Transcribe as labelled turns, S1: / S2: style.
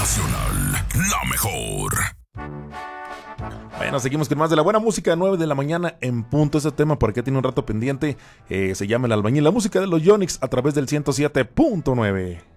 S1: Nacional, la mejor.
S2: Bueno, seguimos con más de la buena música, 9 de la mañana en punto. Ese tema por acá tiene un rato pendiente. Se llama El Albañil, la música de los Yonix a través del 107.9.